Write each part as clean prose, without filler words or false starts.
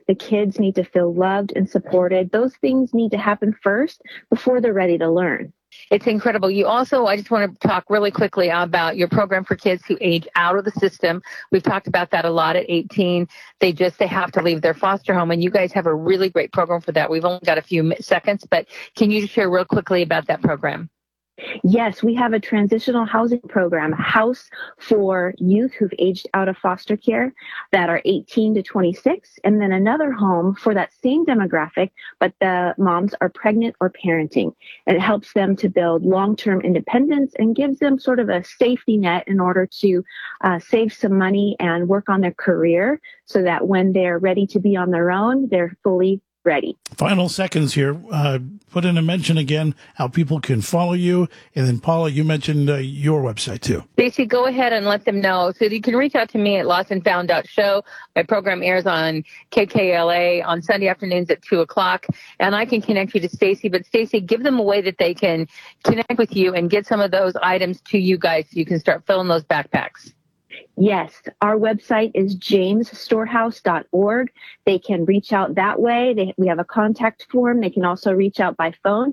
The kids need to feel loved and supported. Those things need to happen first before they're ready to learn. It's incredible. I just want to talk really quickly about your program for kids who age out of the system. We've talked about that a lot at 18. They have to leave their foster home, and you guys have a really great program for that. We've only got a few seconds, but can you share real quickly about that program? Yes, we have a transitional housing program, house for youth who've aged out of foster care that are 18 to 26, and then another home for that same demographic, but the moms are pregnant or parenting. And it helps them to build long-term independence and gives them sort of a safety net in order to save some money and work on their career so that when they're ready to be on their own, they're fully ready. Final seconds here. Put in a mention again how people can follow you. And then, Paula, you mentioned your website, too. Stacey, go ahead and let them know. So you can reach out to me at lostandfound.show. My program airs on KKLA on Sunday afternoons at 2 o'clock. And I can connect you to Stacey. But, Stacey, give them a way that they can connect with you and get some of those items to you guys so you can start filling those backpacks. Yes, our website is jamesstorehouse.org. They can reach out that way. We have a contact form. They can also reach out by phone,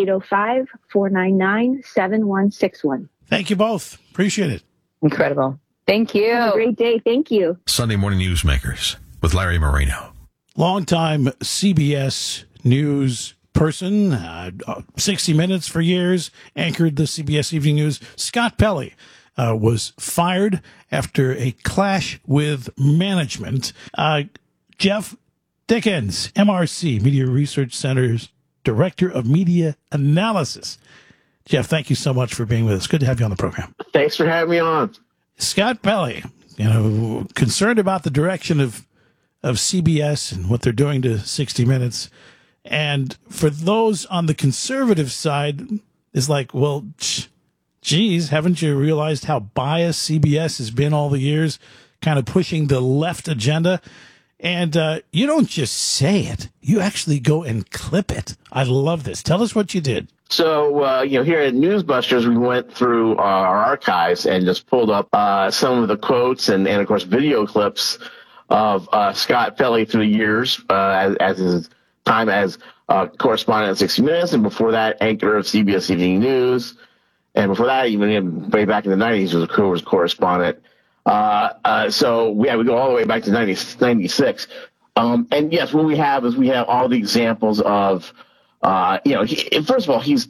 805-499-7161. Thank you both. Appreciate it. Incredible. Thank you. Have a great day. Thank you. Sunday Morning Newsmakers with Larry Moreno. Longtime CBS News person, 60 Minutes for years, anchored the CBS Evening News. Scott Pelley was fired after a clash with management. Jeff Dickens, MRC, Media Research Center's Director of Media Analysis. Jeff, thank you so much for being with us. Good to have you on the program. Thanks for having me on. Scott Pelley, concerned about the direction of CBS and what they're doing to 60 Minutes. And for those on the conservative side, is like, well, geez, haven't you realized how biased CBS has been all the years, kind of pushing the left agenda? And you don't just say it. You actually go and clip it. I love this. Tell us what you did. So, here at Newsbusters, we went through our archives and just pulled up some of the quotes and, of course, video clips of Scott Pelley through the years as his time as correspondent at 60 Minutes, and before that, anchor of CBS Evening News. And before that, even way back in the 90s, he was a correspondent. So we go all the way back to 96. And yes, what we have is all the examples of, first of all, he's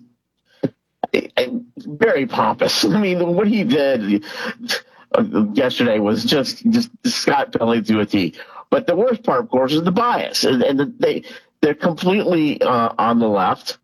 very pompous. I mean, what he did yesterday was just Scott Pelley to a T. But the worst part, of course, is the bias. And they're completely on the left.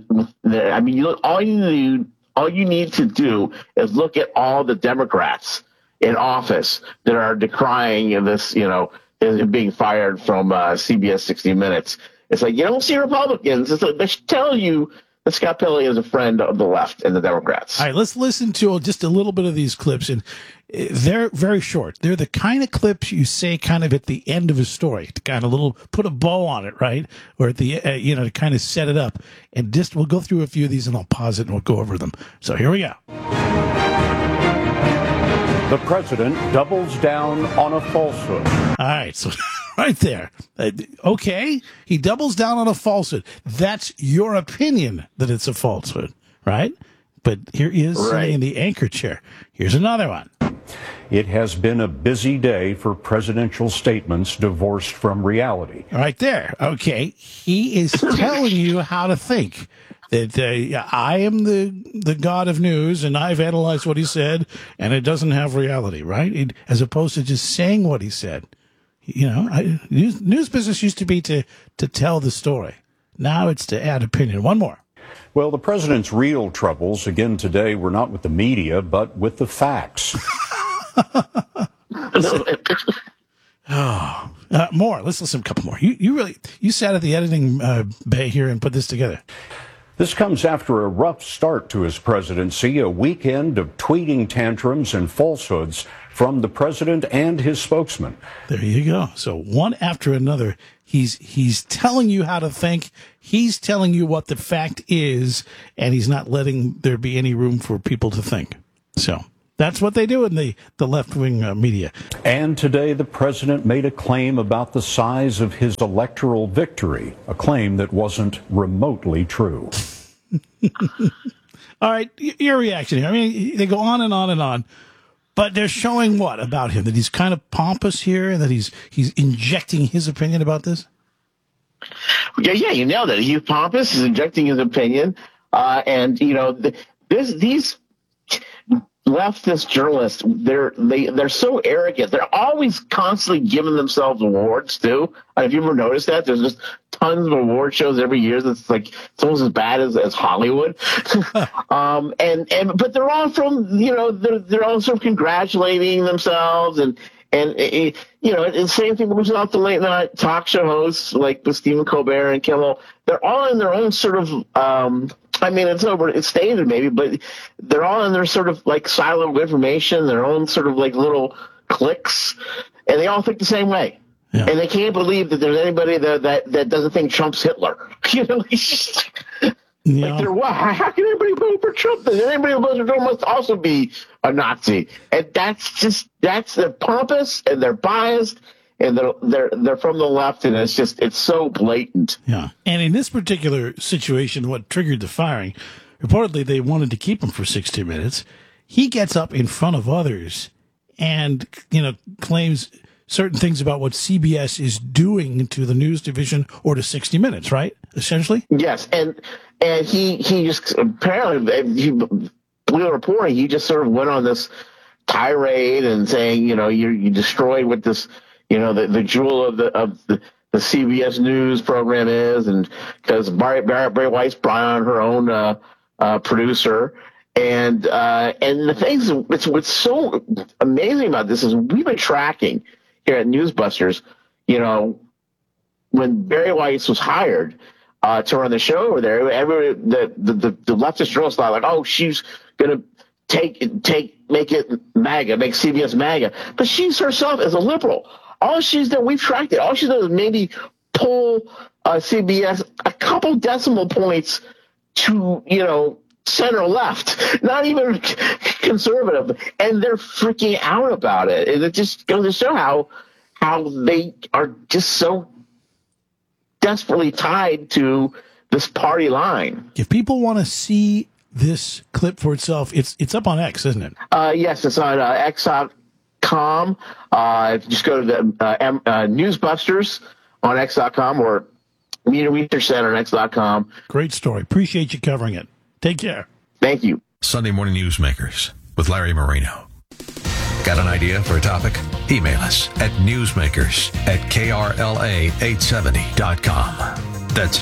All you need to do is look at all the Democrats in office that are decrying this, being fired from CBS 60 Minutes. It's like, you don't see Republicans. They should tell you that Scott Pelley is a friend of the left and the Democrats. All right, let's listen to just a little bit of these clips. And they're very short. They're the kind of clips you say kind of at the end of a story to kind of put a bow on it, right? Or at the, to kind of set it up. And we'll go through a few of these and I'll pause it and we'll go over them. So here we go. The president doubles down on a falsehood. All right, so right there. Okay, he doubles down on a falsehood. That's your opinion that it's a falsehood, right? But here he is sitting in the anchor chair. Here's another one. It has been a busy day for presidential statements divorced from reality. Right there. Okay, he is telling you how to think. That I am the god of news, and I've analyzed what he said, and it doesn't have reality, right? As opposed to just saying what he said. News business used to be to tell the story. Now it's to add opinion. One more. Well, the president's real troubles, again today, were not with the media, but with the facts. More. Let's listen to a couple more. You sat at the editing bay here and put this together. This comes after a rough start to his presidency, a weekend of tweeting tantrums and falsehoods from the president and his spokesman. There you go. So one after another, he's telling you how to think. He's telling you what the fact is, and he's not letting there be any room for people to think. So That's what they do in the left-wing media. And today, the president made a claim about the size of his electoral victory, a claim that wasn't remotely true. All right, your reaction here. I mean, they go on and on and on, but they're showing what about him? That he's kind of pompous here, and that he's injecting his opinion about this? Yeah, you nailed it. He's pompous. He's injecting his opinion. And, these leftist journalists, they're so arrogant. They're always constantly giving themselves awards too. Have you ever noticed that? There's just tons of award shows every year that's like it's almost as bad as Hollywood. But they're all from they're all sort of congratulating themselves and the same thing goes out the late night talk show hosts like with Stephen Colbert and Kimmel. They're all in their own sort of it's stated maybe, but they're all in their sort of like silo of information, their own sort of like little cliques, and they all think the same way. Yeah. And they can't believe that there's anybody that doesn't think Trump's Hitler. How can anybody vote for Trump? Anybody who votes for Trump must also be a Nazi. And they're pompous and they're biased and they're from the left, and it's so blatant. Yeah. And in this particular situation, what triggered the firing, reportedly they wanted to keep him for 60 minutes. He gets up in front of others and, claims certain things about what CBS is doing to the news division or to 60 Minutes, right? Essentially? Yes. And he just apparently, Blue reporting, he just sort of went on this tirade and saying, you destroyed what this, the jewel of the CBS News program is, and because Barry White's brought on her own producer. And the things, what's so amazing about this is we've been tracking here at Newsbusters, when Barry Weiss was hired to run the show over there, the leftist journalists thought like, oh, she's going to make it MAGA, make CBS MAGA. But she's herself as a liberal. All she's done, we've tracked it. All she's done is maybe pull CBS a couple decimal points to, center left, not even conservative, and they're freaking out about it. And it just goes to show how they are just so desperately tied to this party line. If people want to see this clip for itself, it's up on X, isn't it? Yes, it's on X.com. Just go to the Newsbusters on X.com or Media Research Center on X.com. Great story. Appreciate you covering it. Take care. Thank you. Sunday Morning Newsmakers with Larry Marino. Got an idea for a topic? Email us at newsmakers@krla870.com. That's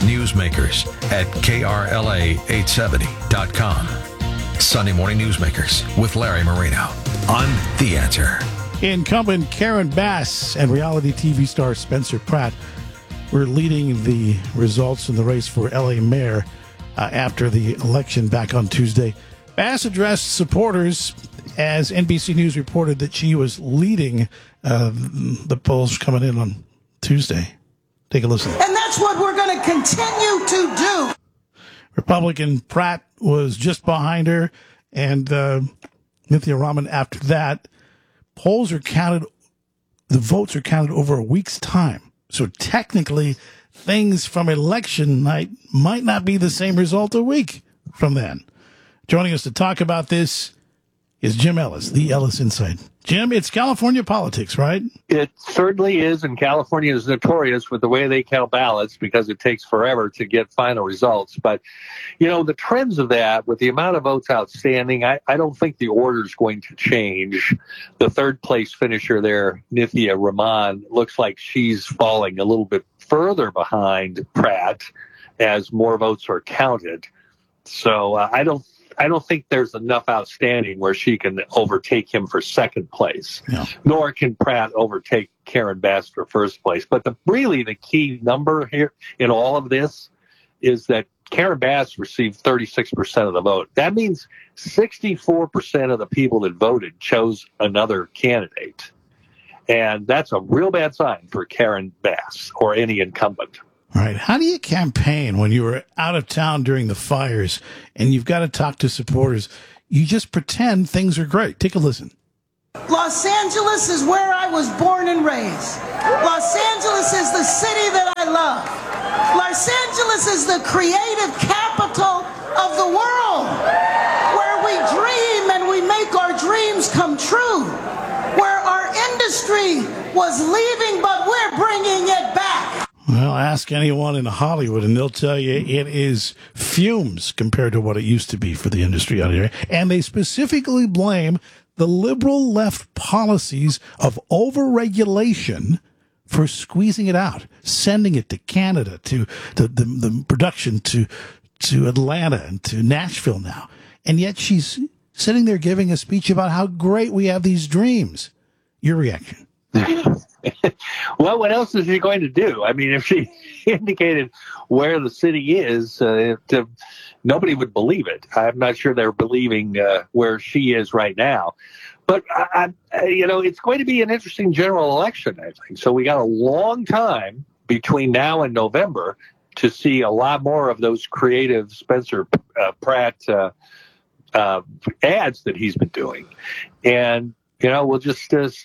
newsmakers@krla870.com. Sunday Morning Newsmakers with Larry Marino on The Answer. Incumbent Karen Bass and reality TV star Spencer Pratt were leading the results in the race for LA mayor after the election back on Tuesday. Bass addressed supporters as NBC News reported that she was leading the polls coming in on Tuesday. Take a listen. And that's what we're going to continue to do. Republican Pratt was just behind her, and Nithya Raman after that. Polls are counted, the votes are counted over a week's time. So technically, things from election night might not be the same result a week from then. Joining us to talk about this is Jim Ellis, the Ellis Insight. Jim, it's California politics, right? It certainly is, and California is notorious with the way they count ballots because it takes forever to get final results. But, the trends of that, with the amount of votes outstanding, I don't think the order is going to change. The third place finisher there, Nithya Raman, looks like she's falling a little bit further behind Pratt as more votes are counted. So I don't think there's enough outstanding where she can overtake him for second place, nor can Pratt overtake Karen Bass for first place. But the key number here in all of this is that Karen Bass received 36% of the vote. That means 64% of the people that voted chose another candidate. And that's a real bad sign for Karen Bass or any incumbent. All right. How do you campaign when you were out of town during the fires and you've got to talk to supporters? you just pretend things are great. Take a listen. Los Angeles is where I was born and raised. Los Angeles is the city that I love. Los Angeles is the creative capital of the world, where we dream and we make our dreams come true, where our industry was leaving, but we're bringing it back. Well, ask anyone in Hollywood, and they'll tell you it is fumes compared to what it used to be for the industry out here. And they specifically blame the liberal left policies of overregulation for squeezing it out, sending it to Canada, to the production to Atlanta and to Nashville now. And yet she's sitting there giving a speech about how great we have these dreams. Your reaction? Well, what else is she going to do? I mean, if she indicated where the city is, nobody would believe it. I'm not sure they're believing where she is right now. But, it's going to be an interesting general election, I think. So we got a long time between now and November to see a lot more of those creative Spencer Pratt ads that he's been doing. And we'll just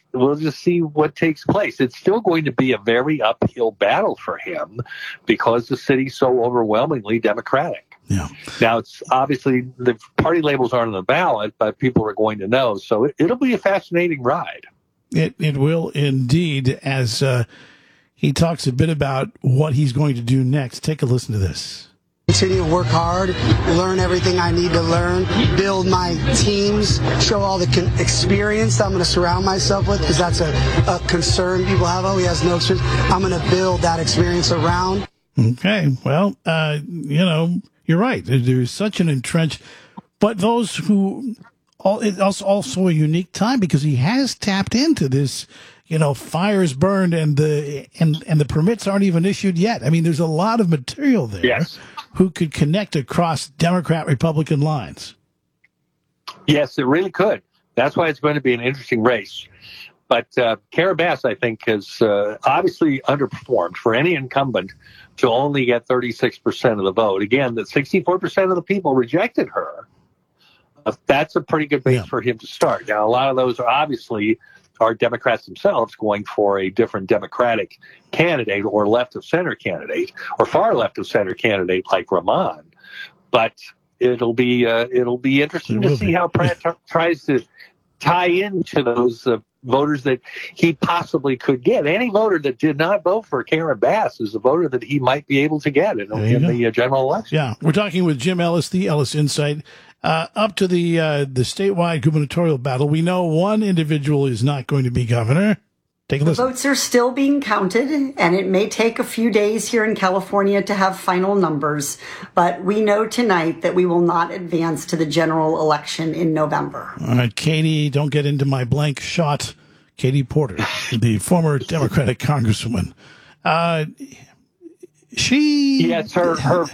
see what takes place. It's still going to be a very uphill battle for him because the city's so overwhelmingly Democratic. Yeah. Now, it's obviously the party labels aren't on the ballot, but people are going to know. So it'll be a fascinating ride. It will indeed, as he talks a bit about what he's going to do next. Take a listen to this. Continue to work hard, learn everything I need to learn, build my teams, show all the experience that I'm going to surround myself with, because that's a concern people have. Oh, he has no experience. I'm going to build that experience around. Okay. Well, you're right. There's such an entrenched, but those who, it's also a unique time because he has tapped into this, fires burned and the permits aren't even issued yet. I mean, there's a lot of material there. Yes. Who could connect across Democrat-Republican lines. Yes, it really could. That's why it's going to be an interesting race. But Karen Bass, I think, has obviously underperformed for any incumbent to only get 36% of the vote. Again, that 64% of the people rejected her. That's a pretty good base for him to start. Now, a lot of those are Democrats themselves going for a different Democratic candidate or left of center candidate or far left of center candidate like Rahman. But it'll be interesting to see how Pratt tries to tie into those voters that he possibly could get. Any voter that did not vote for Karen Bass is a voter that he might be able to get in the general election. Yeah, we're talking with Jim Ellis, the Ellis Insight. Up to the statewide gubernatorial battle, we know one individual is not going to be governor. Take a listen. The votes are still being counted, and it may take a few days here in California to have final numbers. But we know tonight that we will not advance to the general election in November. All right, Katie, don't get into my blank shot. Katie Porter, the former Democratic congresswoman. Yes, her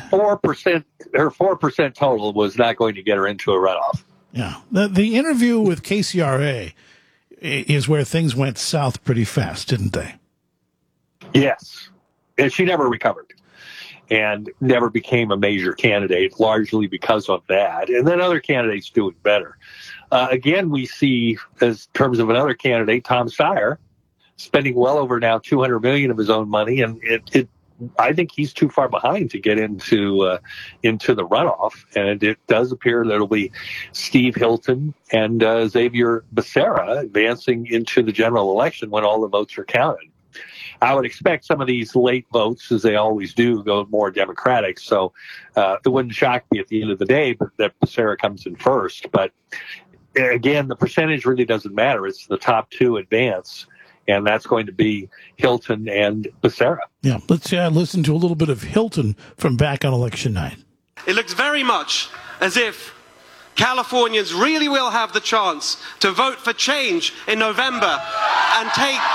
4% total was not going to get her into a runoff. Yeah, the interview with KCRA is where things went south pretty fast, didn't they? Yes, and she never recovered and never became a major candidate, largely because of that. And then other candidates doing better. Again, we see, as terms of another candidate, Tom Steyer, spending well over now $200 million of his own money, and I think he's too far behind to get into the runoff, and it does appear that it'll be Steve Hilton and Xavier Becerra advancing into the general election when all the votes are counted. I would expect some of these late votes, as they always do, go more Democratic. So it wouldn't shock me at the end of the day that Becerra comes in first. But again, the percentage really doesn't matter. It's the top two advance. And that's going to be Hilton and Becerra. Yeah, let's listen to a little bit of Hilton from back on election night. It looks very much as if Californians really will have the chance to vote for change in November and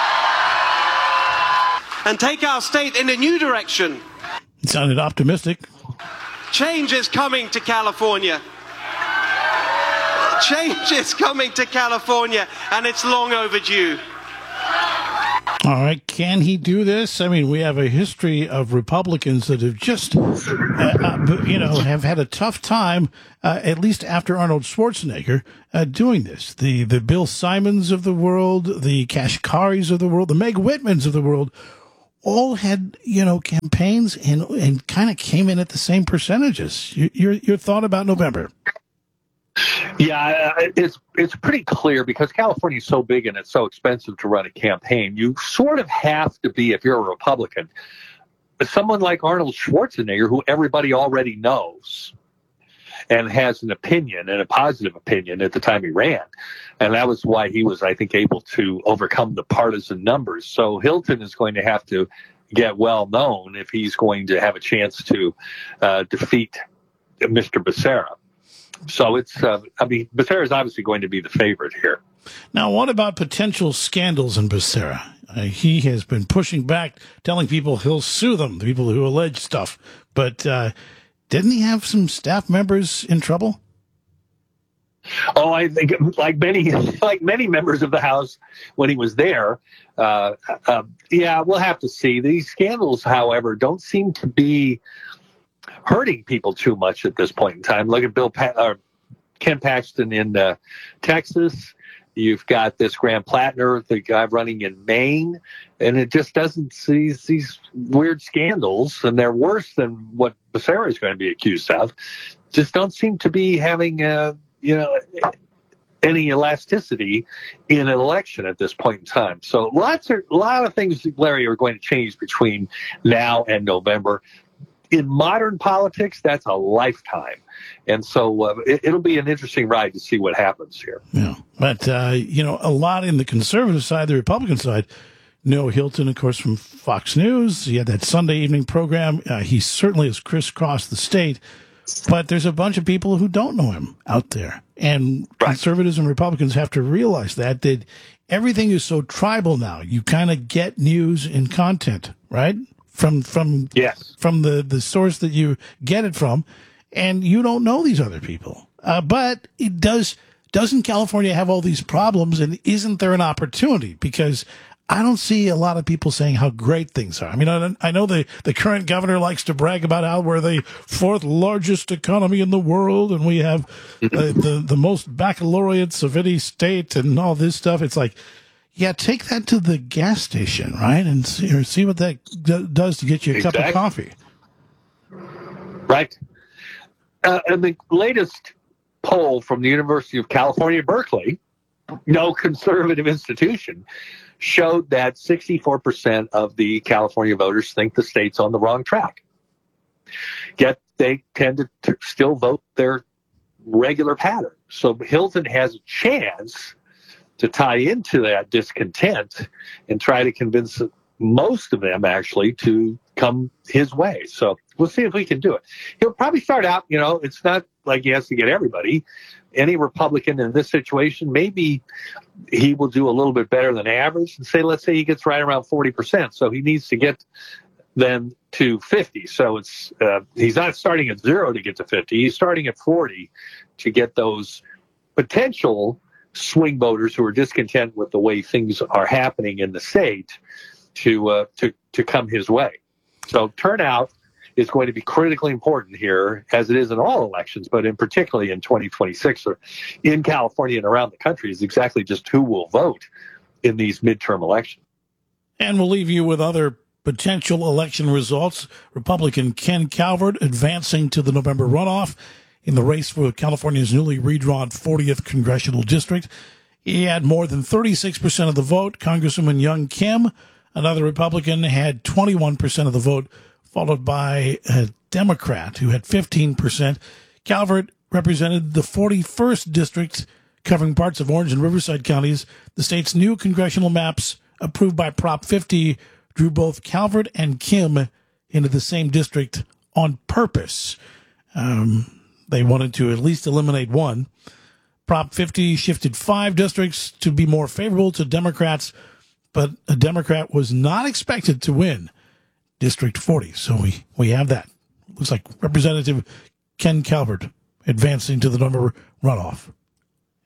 take our state in a new direction. It sounded optimistic. Change is coming to California. Change is coming to California, and it's long overdue. All right. Can he do this? I mean, we have a history of Republicans that have just, have had a tough time, at least after Arnold Schwarzenegger, doing this. The Bill Simons of the world, the Kashkaris of the world, the Meg Whitmans of the world, all had, campaigns and kind of came in at the same percentages. Your thought about November? Yeah, it's pretty clear because California is so big and it's so expensive to run a campaign. You sort of have to be, if you're a Republican, someone like Arnold Schwarzenegger, who everybody already knows and has an opinion, and a positive opinion at the time he ran. And that was why he was, I think, able to overcome the partisan numbers. So Hilton is going to have to get well known if he's going to have a chance to defeat Mr. Becerra. So Becerra is obviously going to be the favorite here. Now, what about potential scandals in Becerra? He has been pushing back, telling people he'll sue them, the people who allege stuff. But didn't he have some staff members in trouble? Oh, I think like many members of the House when he was there. We'll have to see. These scandals, however, don't seem to be hurting people too much at this point in time. Look at Ken Paxton in Texas. You've got this Graham Plattner, the guy running in Maine, and it just doesn't see these weird scandals, and they're worse than what Becerra is going to be accused of. Just don't seem to be having any elasticity in an election at this point in time. So a lot of things, Larry, are going to change between now and November. In modern politics, that's a lifetime. And so it'll be an interesting ride to see what happens here. Yeah. But, a lot in the conservative side, the Republican side, Noah Hilton, of course, from Fox News. He had that Sunday evening program. He certainly has crisscrossed the state. But there's a bunch of people who don't know him out there. And conservatives and Republicans have to realize that everything is so tribal now. You kind of get news and content, right? From the source that you get it from, and you don't know these other people. But doesn't California have all these problems, and isn't there an opportunity? Because I don't see a lot of people saying how great things are. I mean, I know the current governor likes to brag about how we're the fourth largest economy in the world, and we have the most baccalaureates of any state and all this stuff. It's like, yeah, take that to the gas station, right? And see what that does to get you a cup of coffee. Right. And the latest poll from the University of California, Berkeley, no conservative institution, showed that 64% of the California voters think the state's on the wrong track. Yet they tend to still vote their regular pattern. So Hilton has a chance to tie into that discontent and try to convince most of them actually to come his way. So we'll see if we can do it. He'll probably start out, it's not like he has to get everybody. Any Republican in this situation, maybe he will do a little bit better than average and let's say he gets right around 40%. So he needs to get then to 50. So it's he's not starting at 0 to get to 50. He's starting at 40 to get those potential swing voters who are discontent with the way things are happening in the state to come his way. So turnout is going to be critically important here, as it is in all elections, but in particularly in 2026 or in California and around the country, is exactly just who will vote in these midterm elections. And we'll leave you with other potential election results. Republican Ken Calvert advancing to the November runoff in the race for California's newly redrawn 40th congressional district. He had more than 36% of the vote. Congresswoman Young Kim, another Republican, had 21% of the vote, followed by a Democrat who had 15%. Calvert represented the 41st district, covering parts of Orange and Riverside counties. The state's new congressional maps, approved by Prop 50, drew both Calvert and Kim into the same district on purpose. They wanted to at least eliminate one. Prop 50 shifted 5 districts to be more favorable to Democrats, but a Democrat was not expected to win District 40. So we have that. Looks like Representative Ken Calvert advancing to the November runoff.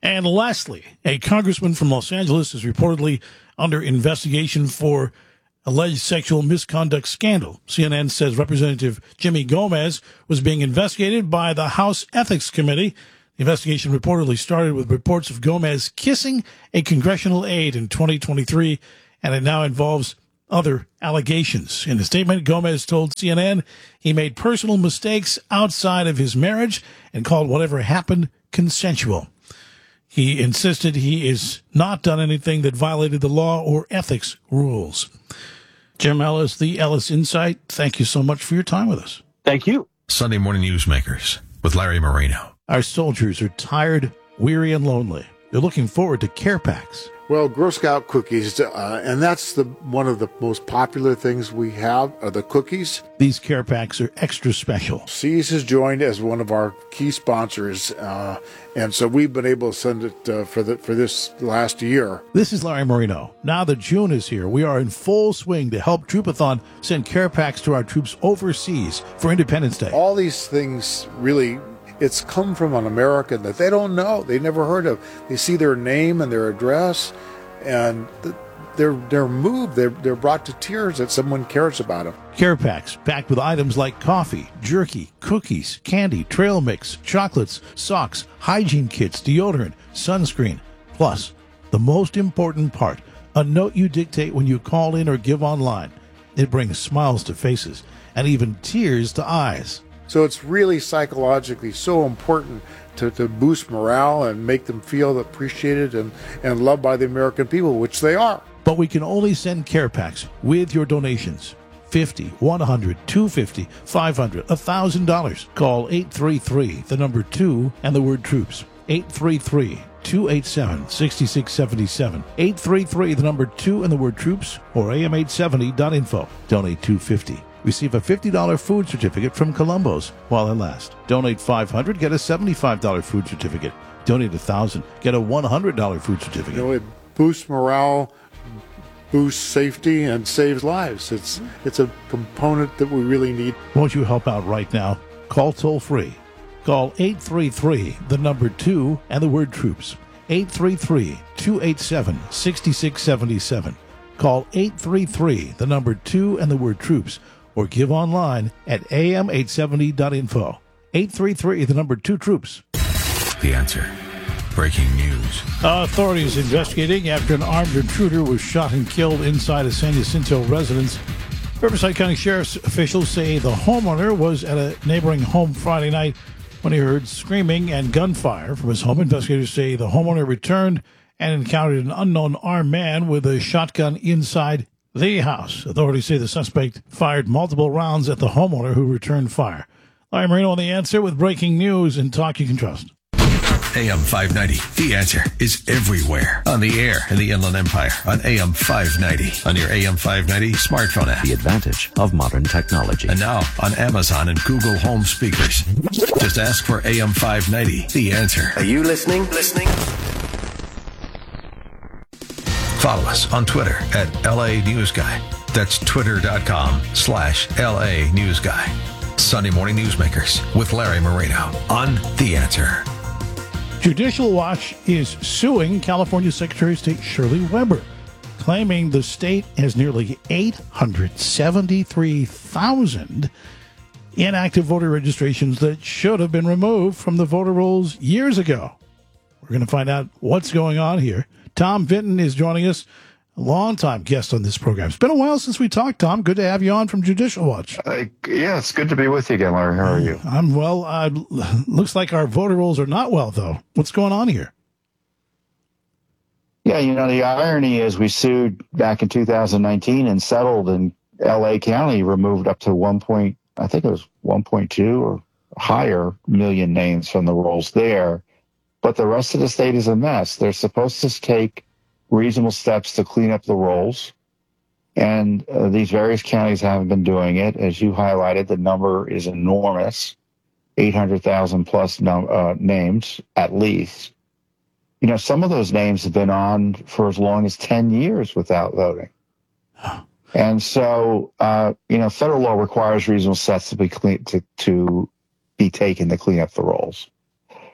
And lastly, a congressman from Los Angeles is reportedly under investigation for alleged sexual misconduct scandal. CNN says Representative Jimmy Gomez was being investigated by the House Ethics Committee. The investigation reportedly started with reports of Gomez kissing a congressional aide in 2023, and it now involves other allegations. In a statement, Gomez told CNN he made personal mistakes outside of his marriage and called whatever happened consensual. He insisted he has not done anything that violated the law or ethics rules. Jim Ellis, the Ellis Insight, thank you so much for your time with us. Thank you. Sunday Morning Newsmakers with Larry Moreno. Our soldiers are tired, weary, and lonely. They're looking forward to care packs. Well, Girl Scout cookies, and that's one of the most popular things we have, are the cookies. These care packs are extra special. Seas has joined as one of our key sponsors, and so we've been able to send it for this last year. This is Larry Moreno. Now that June is here, we are in full swing to help Troopathon send care packs to our troops overseas for Independence Day. All these things really... It's come from an American that they don't know, they never heard of. They see their name and their address, and they're moved. They're brought to tears that someone cares about them. Care packs packed with items like coffee, jerky, cookies, candy, trail mix, chocolates, socks, hygiene kits, deodorant, sunscreen. Plus, the most important part, a note you dictate when you call in or give online. It brings smiles to faces and even tears to eyes. So it's really psychologically so important to boost morale and make them feel appreciated and loved by the American people, which they are. But we can only send care packs with your donations. $50, $100, $250, $500, $1,000. Call 833, the number 2, and the word troops. 833-287-6677. 833, the number 2, and the word troops, or am870.info. Donate $250. Receive a $50 food certificate from Columbo's while it lasts. Donate $500, get a $75 food certificate. Donate $1,000, get a $100 food certificate. It boosts morale, boosts safety, and saves lives. It's a component that we really need. Won't you help out right now? Call toll free. Call 833, the number 2, and the word troops. 833-287-6677. Call 833, the number 2, and the word troops, or give online at am870.info. 833, the number 2, troops. The Answer. Breaking news. Authorities investigating after an armed intruder was shot and killed inside a San Jacinto residence. Riverside County Sheriff's officials say the homeowner was at a neighboring home Friday night when he heard screaming and gunfire from his home. Investigators say the homeowner returned and encountered an unknown armed man with a shotgun inside the house. Authorities say the suspect fired multiple rounds at the homeowner who returned fire. Larry Moreno on The Answer with breaking news and talk you can trust. AM 590. The Answer is everywhere. On the air in the Inland Empire. On AM 590. On your AM 590 smartphone app. The advantage of modern technology. And now on Amazon and Google Home speakers. Just ask for AM 590. The Answer. Are you listening? Follow us on Twitter at LA News Guy. That's twitter.com/LA News Guy. Sunday Morning Newsmakers with Larry Moreno on The Answer. Judicial Watch is suing California Secretary of State Shirley Weber, claiming the state has nearly 873,000 inactive voter registrations that should have been removed from the voter rolls years ago. We're going to find out what's going on here. Tom Vinton is joining us, a longtime guest on this program. It's been a while since we talked, Tom. Good to have you on from Judicial Watch. Yeah, it's good to be with you again, Larry. How are you? I'm well. Looks like our voter rolls are not well, though. What's going on here? Yeah, the irony is we sued back in 2019 and settled, and L.A. County removed up to 1.2 or higher million names from the rolls there. But the rest of the state is a mess. They're supposed to take reasonable steps to clean up the rolls. And these various counties haven't been doing it. As you highlighted, the number is enormous, 800,000 plus names at least. Some of those names have been on for as long as 10 years without voting. And so, federal law requires reasonable steps to be taken to clean up the rolls.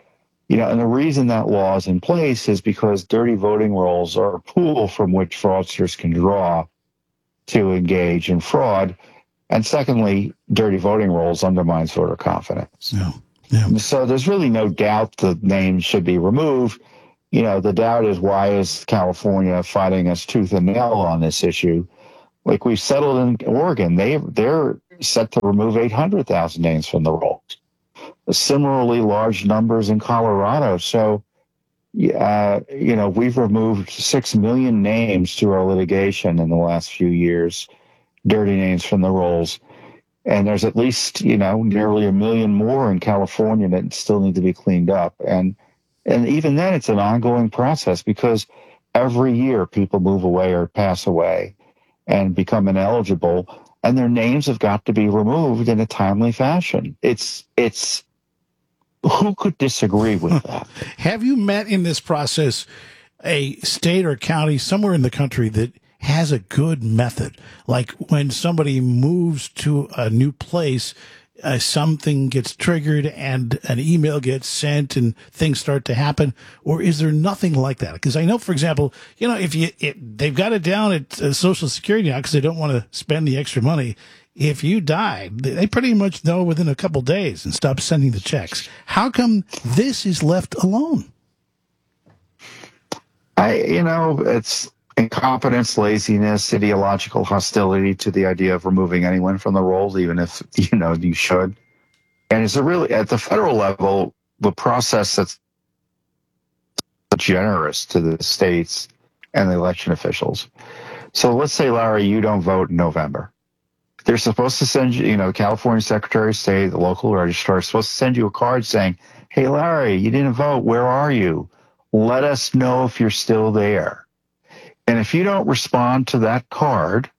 And the reason that law is in place is because dirty voting rolls are a pool from which fraudsters can draw to engage in fraud. And secondly, dirty voting rolls undermines voter confidence. So there's really no doubt the name should be removed. The doubt is, why is California fighting us tooth and nail on this issue? Like we've settled in Oregon, they're set to remove 800,000 names from the rolls. Similarly large numbers in Colorado. So, we've removed 6 million names through our litigation in the last few years, dirty names from the rolls. And there's at least, nearly 1 million more in California that still need to be cleaned up. And even then, it's an ongoing process, because every year people move away or pass away and become ineligible, and their names have got to be removed in a timely fashion. It's who could disagree with that? Have you met in this process a state or county somewhere in the country that has a good method? Like when somebody moves to a new place, something gets triggered and an email gets sent and things start to happen? Or is there nothing like that? Because I know, for example, if they've got it down at Social Security now because they don't want to spend the extra money. If you died, they pretty much know within a couple days and stop sending the checks. How come this is left alone? It's incompetence, laziness, ideological hostility to the idea of removing anyone from the rolls, even if, you should. And it's at the federal level, the process that's generous to the states and the election officials. So let's say, Larry, you don't vote in November. They're supposed to send you, California Secretary of State, the local registrar is supposed to send you a card saying, hey, Larry, you didn't vote. Where are you? Let us know if you're still there. And if you don't respond to that card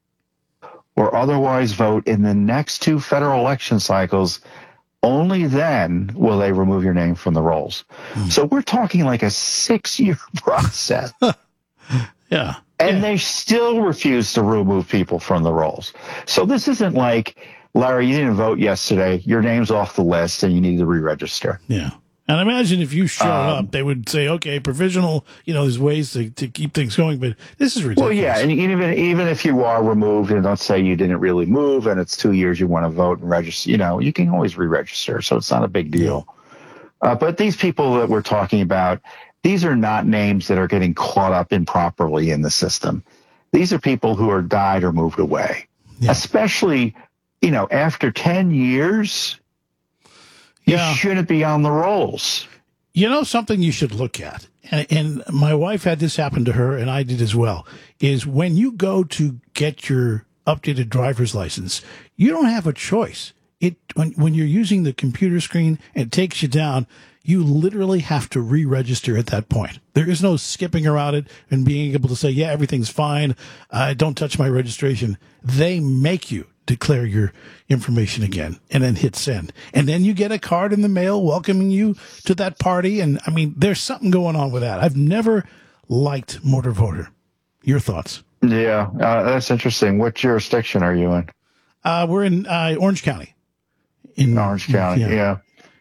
or otherwise vote in the next 2 federal election cycles, only then will they remove your name from the rolls. So we're talking like a 6-year process. Yeah. And they still refuse to remove people from the rolls. So this isn't like, Larry, you didn't vote yesterday. Your name's off the list and you need to re-register. Yeah. And imagine if you showed up, they would say, okay, provisional, there's ways to keep things going, but this is ridiculous. Well, yeah, and even if you are removed, and let's say you didn't really move and it's 2 years you want to vote and register, you can always re-register, so it's not a big deal. But these people that we're talking about, these are not names that are getting caught up improperly in the system. These are people who are died or moved away, especially, after 10 years. You shouldn't be on the rolls. Something you should look at, and my wife had this happen to her, and I did as well, is when you go to get your updated driver's license, you don't have a choice. When you're using the computer screen and it takes you down, you literally have to re-register at that point. There is no skipping around it and being able to say, yeah, everything's fine. Don't touch my registration. They make you declare your information again and then hit send. And then you get a card in the mail welcoming you to that party. And there's something going on with that. I've never liked Motor Voter. Your thoughts? Yeah, that's interesting. What jurisdiction are you in? We're in Orange County. In Orange County, yeah.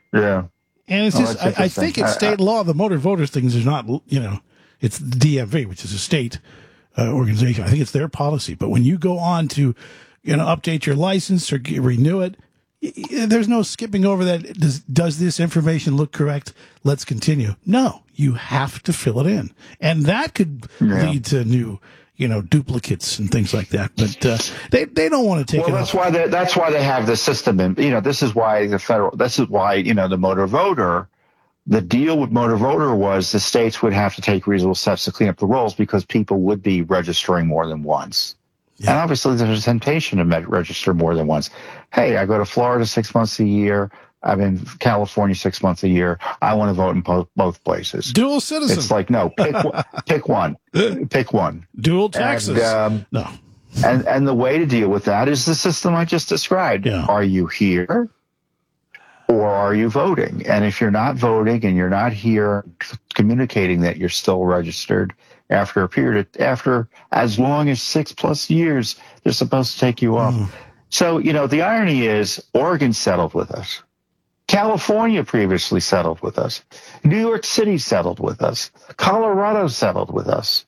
And it's just, I think it's state law. The Motor Voters things is not, it's DMV, which is a state organization. I think it's their policy. But when you go on to, update your license or renew it, there's no skipping over that. Does this information look correct? Let's continue. No, you have to fill it in. And that could lead to new, duplicates and things like that. But they don't want to take it. That's why they have the system. And, this is why the Motor Voter, the deal with Motor Voter was the states would have to take reasonable steps to clean up the rolls because people would be registering more than once. Yeah. And obviously there's a temptation to register more than once. Hey, I go to Florida 6 months a year. I'm in California 6 months a year. I want to vote in both places. Dual citizen. It's like, no, pick one. Pick one. Dual taxes. No. And the way to deal with that is the system I just described. Yeah. Are you here or are you voting? And if you're not voting and you're not here communicating that you're still registered, after as long as 6+ years, they're supposed to take you off. So, the irony is Oregon settled with us. California previously settled with us. New York City settled with us. Colorado settled with us.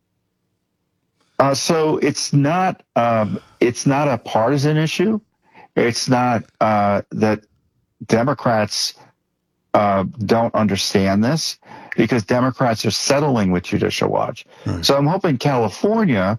So it's not a partisan issue. It's not that Democrats don't understand this, because Democrats are settling with Judicial Watch. Right. So I'm hoping California,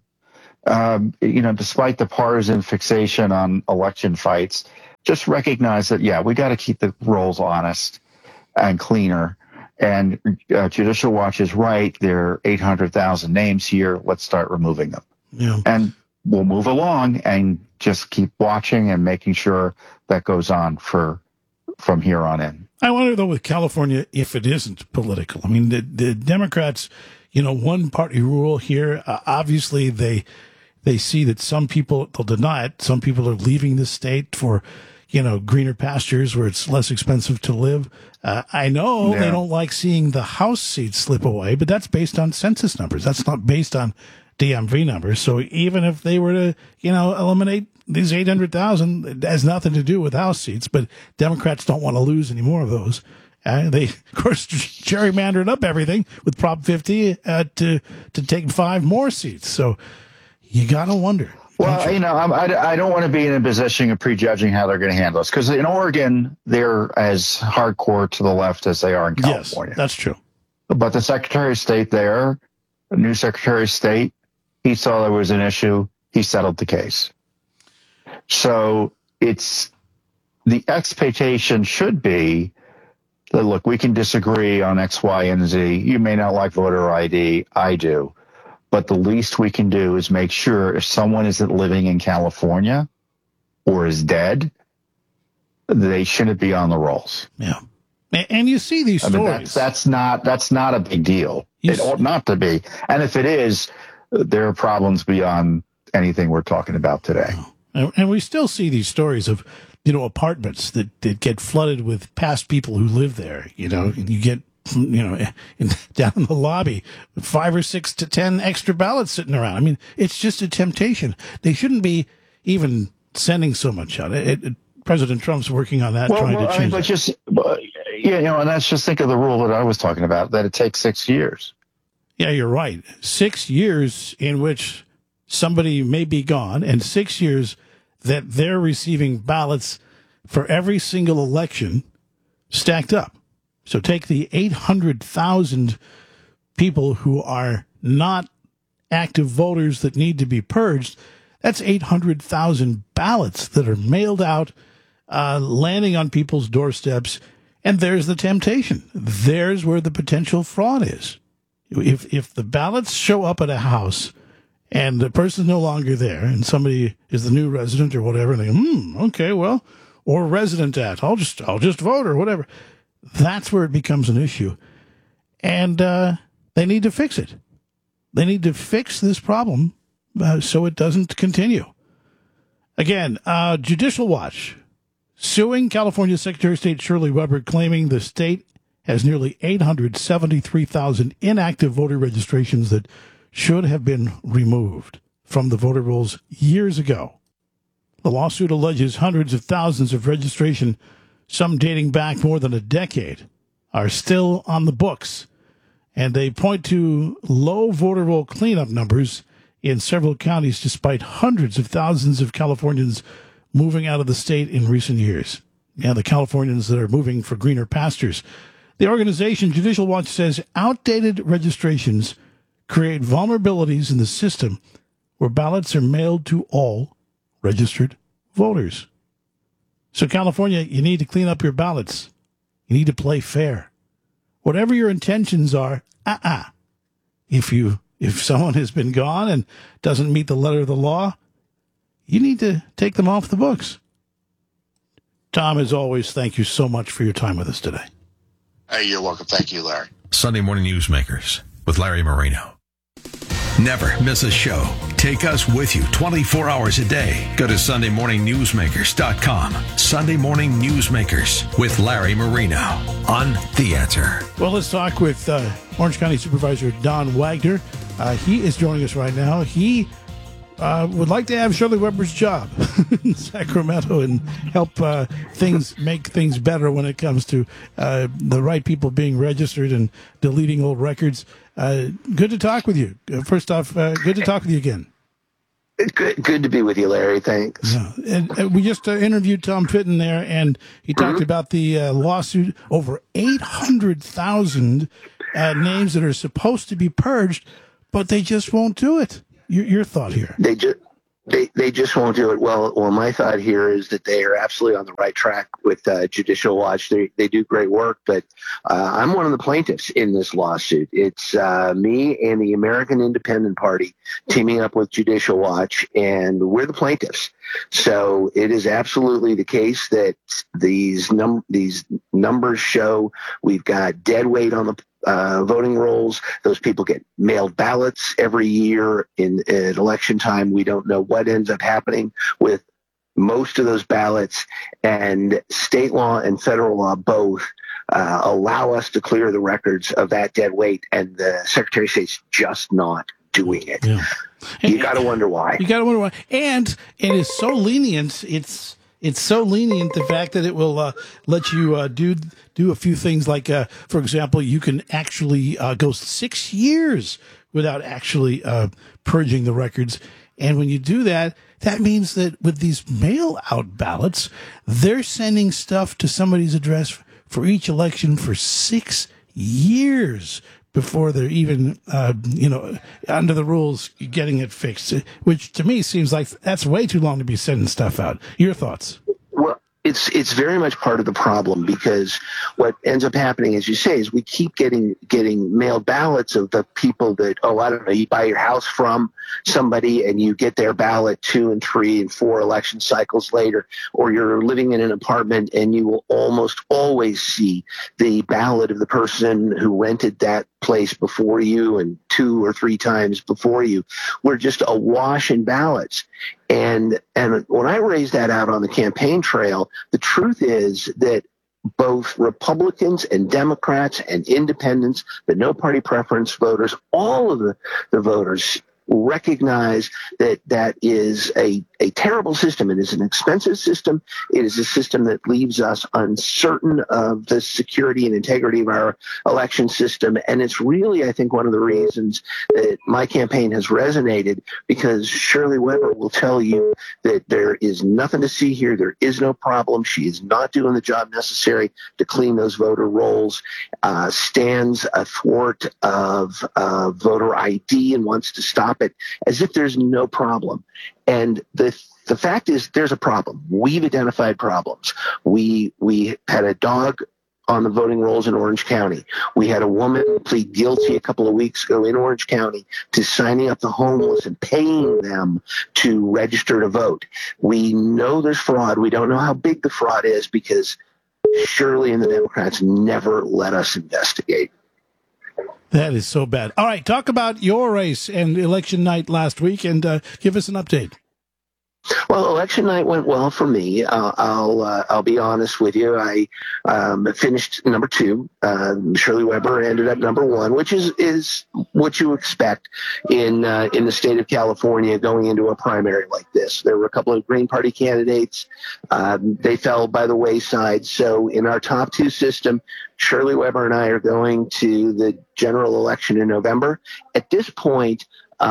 despite the partisan fixation on election fights, just recognize that, we got to keep the rolls honest and cleaner. And Judicial Watch is right. There are 800,000 names here. Let's start removing them. Yeah. And we'll move along and just keep watching and making sure that goes on from here on in. I wonder, though, with California, if it isn't political. I mean, the Democrats, one party rule here. Obviously, they see that some people, they'll deny it. Some people are leaving the state for, greener pastures where it's less expensive to live. I know they don't like seeing the House seats slip away, but that's based on census numbers. That's not based on DMV numbers. So even if they were to, eliminate these 800,000, it has nothing to do with House seats, but Democrats don't want to lose any more of those. They, of course, gerrymandered up everything with Prop 50 to take 5 more seats. So you got to wonder. Well, I don't want to be in a position of prejudging how they're going to handle this, because in Oregon, they're as hardcore to the left as they are in California. Yes, that's true. But the Secretary of State there, the new Secretary of State, he saw there was an issue. He settled the case. So the expectation should be that, look, we can disagree on X, Y, and Z. You may not like voter ID. I do. But the least we can do is make sure if someone isn't living in California or is dead, they shouldn't be on the rolls. Yeah. And you see these stories. That's not a big deal. It ought not to be. And if it is, there are problems beyond anything we're talking about today. And we still see these stories of, apartments that get flooded with past people who live there, and you get, down in the lobby, 5 or 6 to 10 extra ballots sitting around. I mean, it's just a temptation. They shouldn't be even sending so much out. President Trump's working on that, trying to change that. And let's just think of the rule that I was talking about, that it takes 6 years. Yeah, you're right. 6 years in which somebody may be gone, and 6 years that they're receiving ballots for every single election stacked up. So take the 800,000 people who are not active voters that need to be purged. That's 800,000 ballots that are mailed out, landing on people's doorsteps. And there's the temptation. There's where the potential fraud is. If the ballots show up at a house and the person's no longer there and somebody is the new resident or whatever, and they go, okay, well, or resident at, I'll just vote or whatever. That's where it becomes an issue. And they need to fix it. They need to fix this problem so it doesn't continue. Again, Judicial Watch suing California Secretary of State Shirley Weber, claiming the state has nearly 873,000 inactive voter registrations that should have been removed from the voter rolls years ago. The lawsuit alleges hundreds of thousands of registration, some dating back more than a decade, are still on the books, and they point to low voter roll cleanup numbers in several counties despite hundreds of thousands of Californians moving out of the state in recent years. Yeah, the Californians that are moving for greener pastures. The organization Judicial Watch says outdated registrations create vulnerabilities in the system where ballots are mailed to all registered voters. So California, you need to clean up your ballots. You need to play fair. Whatever your intentions are, if someone has been gone and doesn't meet the letter of the law, you need to take them off the books. Tom, as always, thank you so much for your time with us today. Hey, you're welcome. Thank you, Larry. Sunday Morning Newsmakers with Larry Marino. Never miss a show. Take us with you 24 hours a day. Go to SundayMorningNewsmakers.com. Sunday Morning Newsmakers with Larry Marino on The Answer. Well, let's talk with Orange County Supervisor Don Wagner. He is joining us right now. He would like to have Shirley Weber's job. in Sacramento and help make things better when it comes to the right people being registered and deleting old records. Good to talk with you. First off, good to talk with you again. Good to be with you, Larry. Thanks. Yeah. And we just interviewed Tom Fitton there, and he talked about the lawsuit, over 800,000 names that are supposed to be purged, but they just won't do it. Your thought here? They just won't do it. Well, my thought here is that they are absolutely on the right track with Judicial Watch. They do great work, but I'm one of the plaintiffs in this lawsuit. It's me and the American Independent Party teaming up with Judicial Watch, and we're the plaintiffs. So it is absolutely the case that these numbers show we've got dead weight on the voting rolls. Those people get mailed ballots every year at election time. We don't know what ends up happening with most of those ballots, and state law and federal law both allow us to clear the records of that dead weight, and the Secretary of State's just not doing it. Yeah. You got to wonder why. And it is so lenient. It's so lenient, the fact that it will let you do a few things like, for example, you can actually go 6 years without actually purging the records. And when you do that, that means that with these mail-out ballots, they're sending stuff to somebody's address for each election for 6 years before they're even, under the rules, getting it fixed, which to me seems like that's way too long to be sending stuff out. Your thoughts? Well, it's very much part of the problem, because what ends up happening, as you say, is we keep getting mailed ballots of the people that, you buy your house from somebody and you get their ballot 2 and 3 and 4 election cycles later, or you're living in an apartment and you will almost always see the ballot of the person who rented that place before you and 2 or 3 times before you. We're just awash in ballots. And when I raised that out on the campaign trail, the truth is that both Republicans and Democrats and independents, the no party preference voters, all of the voters recognize that is a terrible system. It is an expensive system. It is a system that leaves us uncertain of the security and integrity of our election system. And it's really, I think, one of the reasons that my campaign has resonated, because Shirley Weber will tell you that there is nothing to see here. There is no problem. She is not doing the job necessary to clean those voter rolls, stands athwart of voter ID and wants to stop it as if there's no problem. And the fact is, there's a problem. We've identified problems. We had a dog on the voting rolls in Orange County. We had a woman plead guilty a couple of weeks ago in Orange County to signing up the homeless and paying them to register to vote. We know there's fraud. We don't know how big the fraud is, because Shirley and the Democrats never let us investigate. That is so bad. All right, talk about your race and election night last week, and give us an update. Well, election night went well for me. I'll be honest with you. I finished number 2. Shirley Weber ended up number 1, which is what you expect in the state of California going into a primary like this. There were a couple of Green Party candidates. They fell by the wayside. So in our top 2 system, Shirley Weber and I are going to the general election in November. At this point,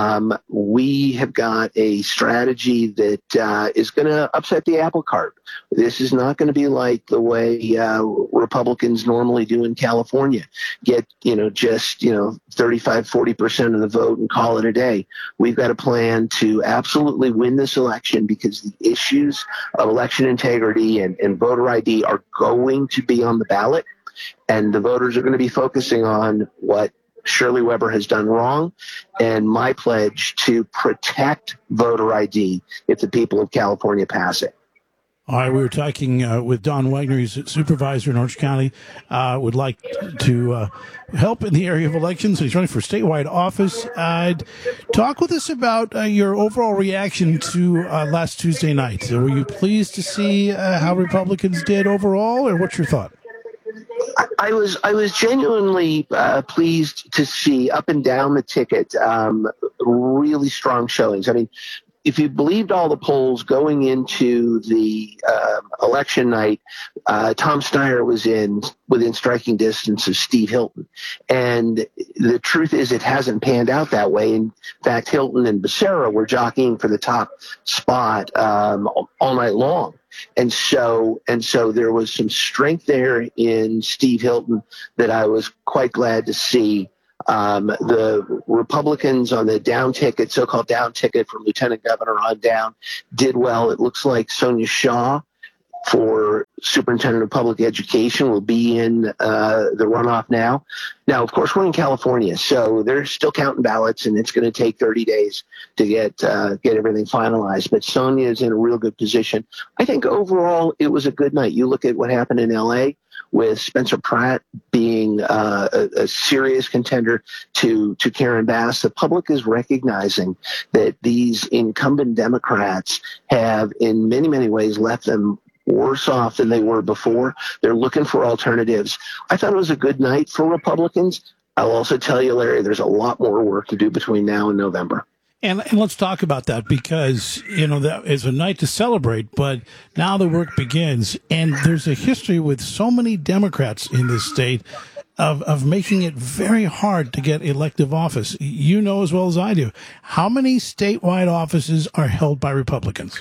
we have got a strategy that is going to upset the apple cart. This is not going to be like the way Republicans normally do in California. Get, just 35-40% of the vote and call it a day. We've got a plan to absolutely win this election, because the issues of election integrity and voter ID are going to be on the ballot, and the voters are going to be focusing on what Shirley Weber has done wrong, and my pledge to protect voter ID if the people of California pass it. All right, we were talking with Don Wagner. He's a supervisor in Orange County. Would like to help in the area of elections. He's running for statewide office. Talk with us about your overall reaction to last Tuesday night. Were you pleased to see how Republicans did overall, or what's your thought? I was genuinely pleased to see up and down the ticket really strong showings. I mean, if you believed all the polls going into the election night, Tom Steyer was within striking distance of Steve Hilton. And the truth is it hasn't panned out that way. In fact, Hilton and Becerra were jockeying for the top spot all night long. And so there was some strength there in Steve Hilton that I was quite glad to see. The Republicans on the down ticket, so-called down ticket from Lieutenant Governor on down, did well. It looks like Sonia Shaw for Superintendent of Public Education will be in the runoff now. Now, of course, we're in California, so they're still counting ballots, and it's going to take 30 days to get everything finalized. But Sonia is in a real good position. I think overall it was a good night. You look at what happened in L.A., with Spencer Pratt being a serious contender to Karen Bass. The public is recognizing that these incumbent Democrats have in many, many ways left them worse off than they were before. They're looking for alternatives. I thought it was a good night for Republicans. I'll also tell you, Larry, there's a lot more work to do between now and November. And let's talk about that because, that is a night to celebrate, but now the work begins. And there's a history with so many Democrats in this state of making it very hard to get elective office. You know as well as I do. How many statewide offices are held by Republicans?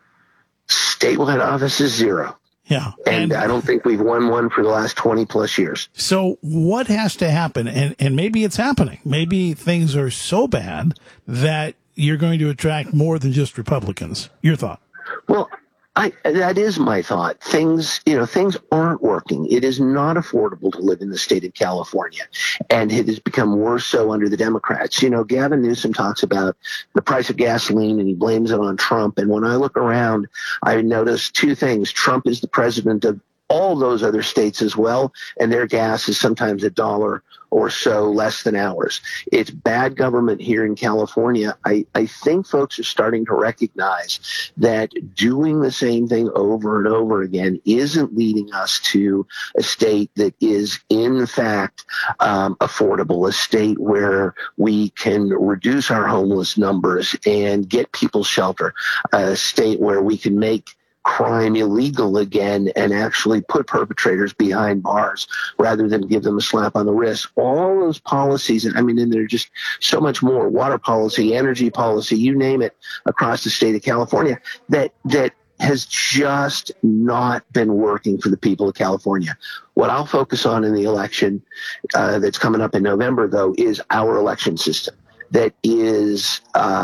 Statewide offices, 0. Yeah. And I don't think we've won one for the last 20 plus years. So what has to happen? And maybe it's happening. Maybe things are so bad that you're going to attract more than just Republicans. Your thought? Well, that is my thought. Things aren't working. It is not affordable to live in the state of California, and it has become worse so under the Democrats. Gavin Newsom talks about the price of gasoline, and he blames it on Trump. And when I look around, I notice two things. Trump is the president of all those other states as well, and their gas is sometimes $1 or so less than ours. It's bad government here in California. I think folks are starting to recognize that doing the same thing over and over again isn't leading us to a state that is, in fact, affordable, a state where we can reduce our homeless numbers and get people shelter, a state where we can make crime illegal again and actually put perpetrators behind bars rather than give them a slap on the wrist. All those policies, and they're just so much more, water policy, energy policy, you name it, across the state of California, that has just not been working for the people of California. What I'll focus on in the election that's coming up in November, though, is our election system that is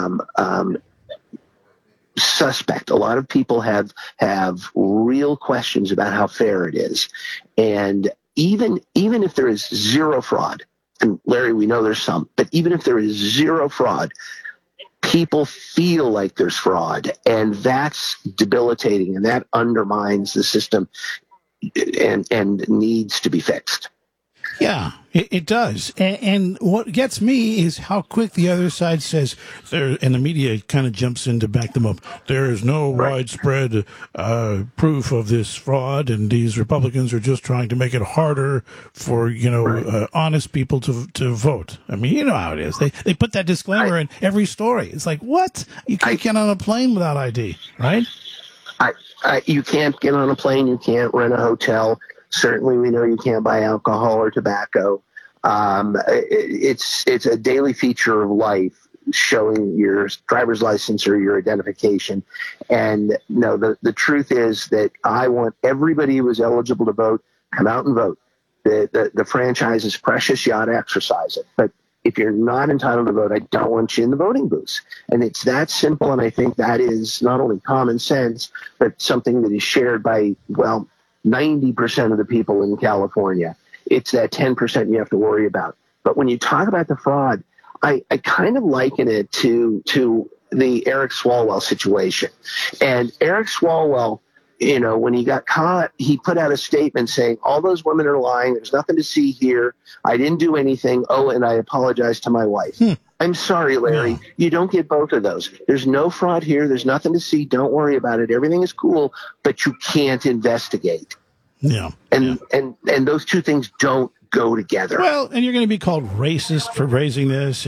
suspect. A lot of people have real questions about how fair it is. And even if there is zero fraud, and Larry, we know there's some, but even if there is zero fraud, people feel like there's fraud, and that's debilitating, and that undermines the system and needs to be fixed. Yeah, it does. And what gets me is how quick the other side says, and the media kind of jumps in to back them up. There is no widespread proof of this fraud, and these Republicans are just trying to make it harder for, honest people to vote. You know how it is. They put that disclaimer in every story. It's like, what? You can't get on a plane without ID, right? You can't get on a plane. You can't rent a hotel. Certainly, we know you can't buy alcohol or tobacco. It's a daily feature of life, showing your driver's license or your identification. And no, the truth is that I want everybody who is eligible to vote, come out and vote. The franchise is precious. You ought to exercise it. But if you're not entitled to vote, I don't want you in the voting booths. And it's that simple. And I think that is not only common sense, but something that is shared by, 90% of the people in California. It's that 10% you have to worry about. But when you talk about the fraud, I kind of liken it to the Eric Swalwell situation. And Eric Swalwell, when he got caught, he put out a statement saying, all those women are lying. There's nothing to see here. I didn't do anything. Oh, and I apologize to my wife. I'm sorry, Larry. You don't get both of those. There's no fraud here. There's nothing to see. Don't worry about it. Everything is cool, but you can't investigate. Yeah. And those two things don't go together. Well, and you're going to be called racist for raising this. And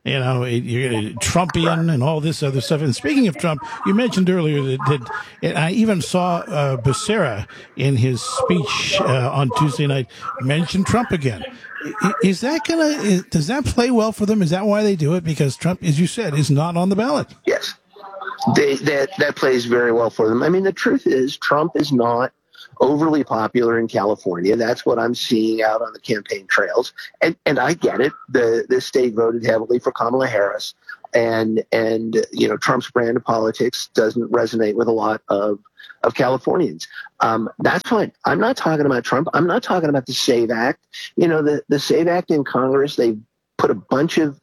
you're Trumpian and all this other stuff. And speaking of Trump, you mentioned earlier that I even saw Becerra in his speech on Tuesday night mention Trump again. Is that does that play well for them? Is that why they do it? Because Trump, as you said, is not on the ballot. Yes. That plays very well for them. I mean, the truth is Trump is not overly popular in California. That's what I'm seeing out on the campaign trails. And I get it. The state voted heavily for Kamala Harris. And Trump's brand of politics doesn't resonate with a lot of Californians. That's fine. I'm not talking about Trump. I'm not talking about the SAVE Act. The SAVE Act in Congress, they put a bunch of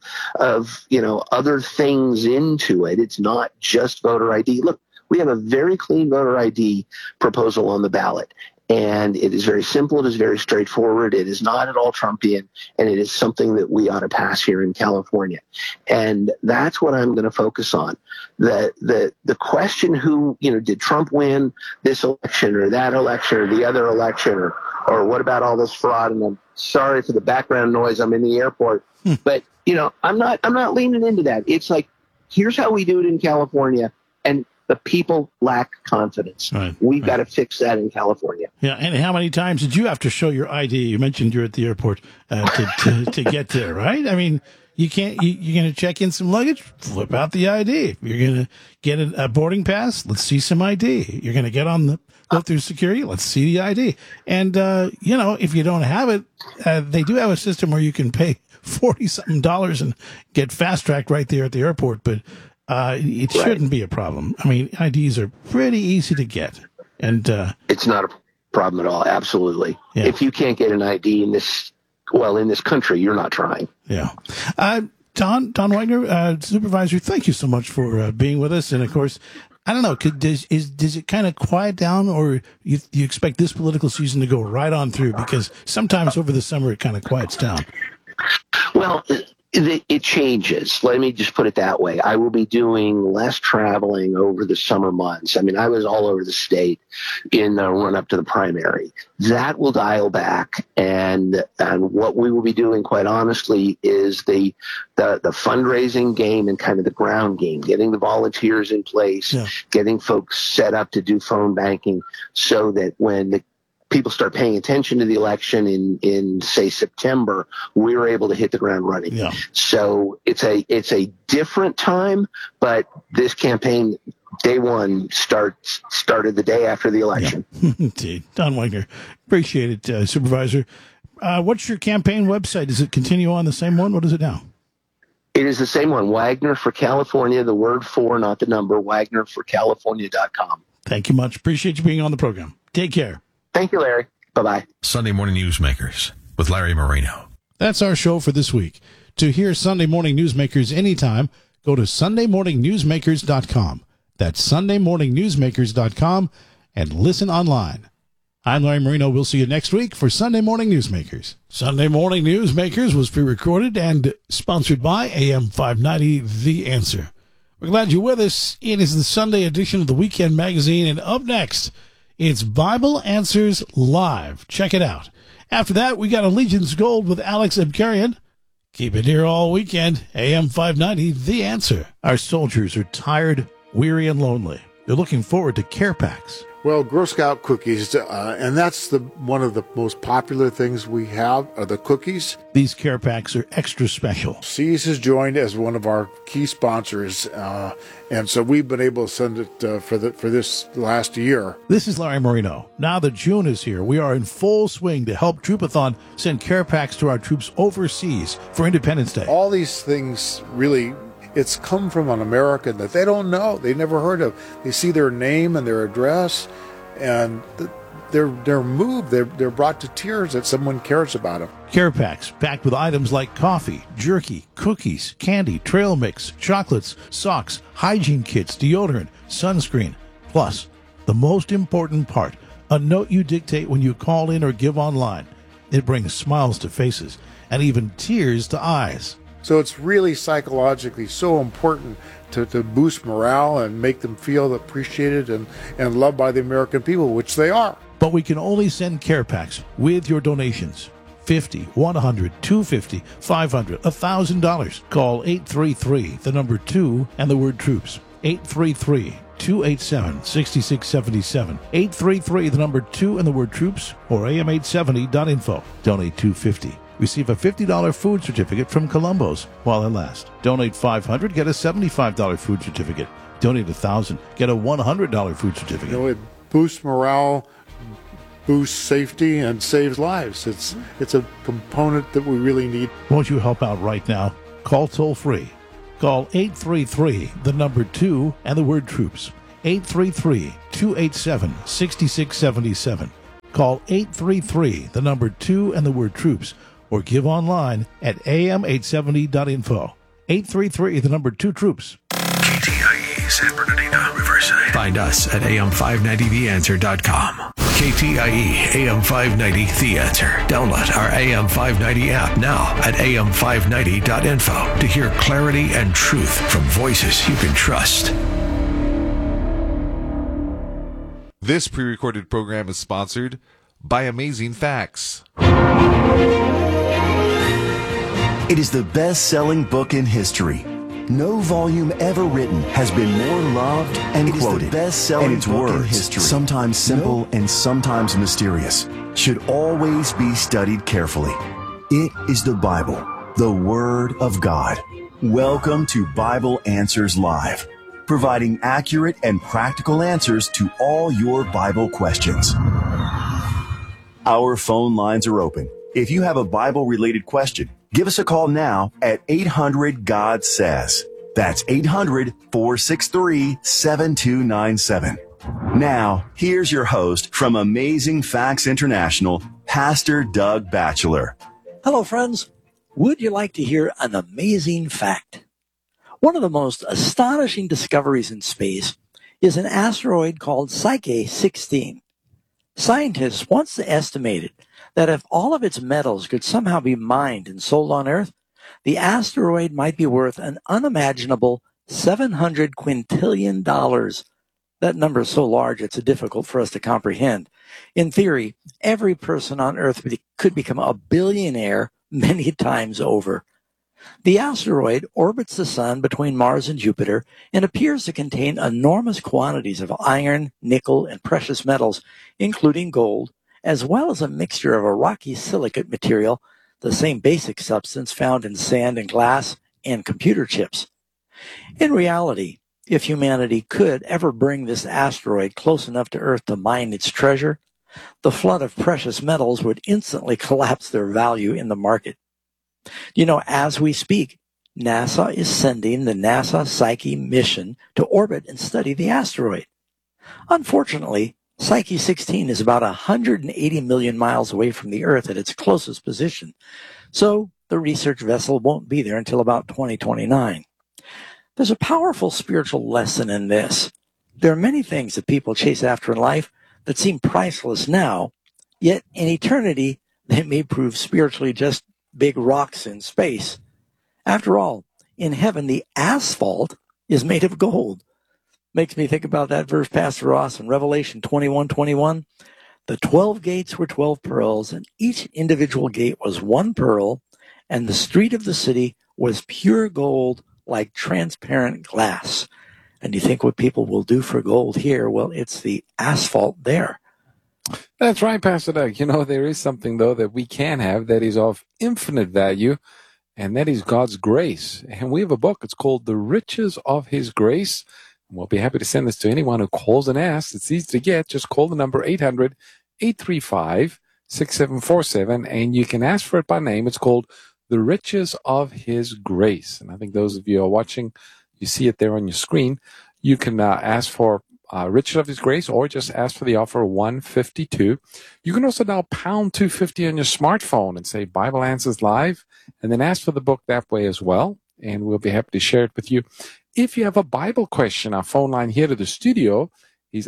other things into it. It's not just voter ID. Look, we have a very clean voter ID proposal on the ballot. And it is very simple. It is very straightforward. It is not at all Trumpian. And it is something that we ought to pass here in California. And that's what I'm going to focus on. The question did Trump win this election or that election or the other election or what about all this fraud? And I'm sorry for the background noise. I'm in the airport. But, I'm not leaning into that. It's like, here's how we do it in California. And the people lack confidence. Right. We've got to fix that in California. Yeah, and how many times did you have to show your ID? You mentioned you're at the airport to get there, right? I mean, you're going to check in some luggage, flip out the ID. You're going to get a boarding pass, let's see some ID. You're going to go through security, let's see the ID. And, if you don't have it, they do have a system where you can pay $40-something and get fast-tracked right there at the airport, but it shouldn't be a problem. I mean, IDs are pretty easy to get, and it's not a problem at all. Absolutely. Yeah. If you can't get an ID in this country, you're not trying. Yeah. Don Wagner, Supervisor, thank you so much for being with us. And of course, I don't know, does it kind of quiet down, or you expect this political season to go right on through? Because sometimes over the summer it kind of quiets down. Well, it changes. Let me just put it that way. I will be doing less traveling over the summer months. I mean, I was all over the state in the run up to the primary. That will dial back. And what we will be doing, quite honestly, is the fundraising game and kind of the ground game, getting the volunteers in place, getting folks set up to do phone banking so that when the people start paying attention to the election in say September, we were able to hit the ground running. Yeah. So it's a different time, but this campaign day one started the day after the election. Yeah. Indeed. Don Wagner, appreciate it, Supervisor. What's your campaign website? Does it continue on the same one? What is it now? It is the same one, Wagner for California, the word for, not the number, WagnerForCalifornia.com. Thank you much. Appreciate you being on the program. Take care. Thank you, Larry. Bye-bye. Sunday Morning Newsmakers with Larry Marino. That's our show for this week. To hear Sunday Morning Newsmakers anytime, go to SundayMorningNewsmakers.com. That's SundayMorningNewsmakers.com and listen online. I'm Larry Marino. We'll see you next week for Sunday Morning Newsmakers. Sunday Morning Newsmakers was pre-recorded and sponsored by AM 590, The Answer. We're glad you're with us. It is the Sunday edition of the Weekend Magazine, and up next, it's Bible Answers Live. Check it out. After that, we got Allegiance Gold with Alex Abkarian. Keep it here all weekend. AM 590, The Answer. Our soldiers are tired, weary, and lonely. They're looking forward to care packs. Well, Girl Scout cookies, and that's one of the most popular things we have, are the cookies. These care packs are extra special. Seas has joined as one of our key sponsors, and so we've been able to send it for this last year. This is Larry Marino. Now that June is here, we are in full swing to help Troopathon send care packs to our troops overseas for Independence Day. All these things really... It's come from an American that they don't know, they never heard of. They see their name and their address, and they're moved. They're brought to tears that someone cares about them. Care packs packed with items like coffee, jerky, cookies, candy, trail mix, chocolates, socks, hygiene kits, deodorant, sunscreen. Plus, the most important part, a note you dictate when you call in or give online. It brings smiles to faces and even tears to eyes. So it's really psychologically so important to boost morale and make them feel appreciated and loved by the American people, which they are. But we can only send care packs with your donations. $50, $100, $250, $500, $1,000. Call 833, the number 2, and the word troops. 833-287-6677. 833, the number 2, and the word troops, or am870.info. Donate $250. Receive a $50 food certificate from Columbo's while it lasts. Donate $500, get a $75 food certificate. Donate $1,000, get a $100 food certificate. It boosts morale, boosts safety, and saves lives. It's a component that we really need. Won't you help out right now? Call toll free. Call 833, the number 2, and the word troops. 833-287-6677. Call 833, the number 2, and the word troops, or give online at am870.info. 833, the number 2, troops. KTIE San Bernardino, Riverside. Find us at am590theanswer.com. KTIE AM590 The Answer. Download our AM590 app now at am590.info to hear clarity and truth from voices you can trust. This pre-recorded program is sponsored by Amazing Facts. It is the best-selling book in history. No volume ever written has been more loved and quoted. It is the best-selling book in history, sometimes simple and sometimes mysterious, should always be studied carefully. It is the Bible, the Word of God. Welcome to Bible Answers Live, providing accurate and practical answers to all your Bible questions. Our phone lines are open. If you have a Bible-related question, give us a call now at 800-GOD-SAYS. That's 800-463-7297. Now, here's your host from Amazing Facts International, Pastor Doug Batchelor. Hello, friends. Would you like to hear an amazing fact? One of the most astonishing discoveries in space is an asteroid called Psyche 16. Scientists once estimated that if all of its metals could somehow be mined and sold on Earth, the asteroid might be worth an unimaginable $700 quintillion. That number is so large it's difficult for us to comprehend. In theory, every person on Earth could become a billionaire many times over. The asteroid orbits the Sun between Mars and Jupiter and appears to contain enormous quantities of iron, nickel, and precious metals, including gold, as well as a mixture of a rocky silicate material, the same basic substance found in sand and glass and computer chips. In reality, if humanity could ever bring this asteroid close enough to Earth to mine its treasure, the flood of precious metals would instantly collapse their value in the market. You know, as we speak, NASA is sending the NASA Psyche mission to orbit and study the asteroid. Unfortunately, Psyche 16 is about 180 million miles away from the Earth at its closest position, so the research vessel won't be there until about 2029. There's a powerful spiritual lesson in this. There are many things that people chase after in life that seem priceless now, yet in eternity they may prove spiritually just big rocks in space. After all, in heaven the asphalt is made of gold. Makes me think about that verse, Pastor Ross, in Revelation 21:21. The 12 gates were 12 pearls, and each individual gate was one pearl, and the street of the city was pure gold like transparent glass. And you think what people will do for gold here? Well, it's the asphalt there. That's right, Pastor Doug. You know, there is something, though, that we can have that is of infinite value, and that is God's grace. And we have a book. It's called The Riches of His Grace. We'll be happy to send this to anyone who calls and asks. It's easy to get. Just call the number 800-835-6747, and you can ask for it by name. It's called The Riches of His Grace. And I think those of you who are watching, you see it there on your screen. You can ask for Riches of His Grace, or just ask for the offer 152. You can also dial pound 250 on your smartphone and say Bible Answers Live, and then ask for the book that way as well, and we'll be happy to share it with you. If you have a Bible question, our phone line here to the studio is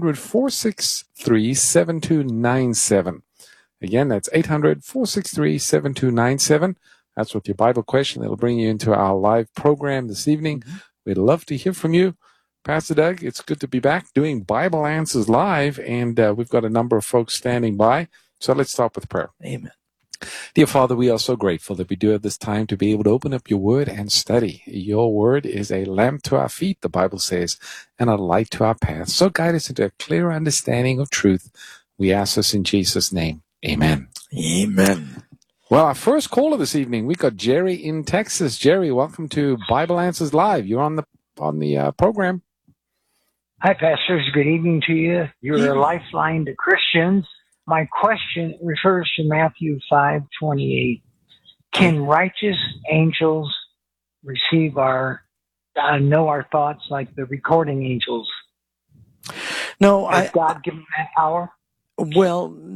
800-463-7297. Again, that's 800-463-7297. That's with your Bible question. It'll bring you into our live program this evening. We'd love to hear from you. Pastor Doug, it's good to be back doing Bible Answers Live, and we've got a number of folks standing by. So let's start with prayer. Amen. Dear Father, we are so grateful that we do have this time to be able to open up your word and study. Your word is a lamp to our feet, the Bible says, and a light to our path. So guide us into a clear understanding of truth. We ask this in Jesus' name. Amen. Amen. Well, our first caller this evening, we got Jerry in Texas. Jerry, welcome to Bible Answers Live. You're on the program. Hi, pastors. Good evening to you. You're a lifeline to Christians. My question refers to Matthew 5:28. Can righteous angels receive know our thoughts like the recording angels? No, Has God given that power? Well,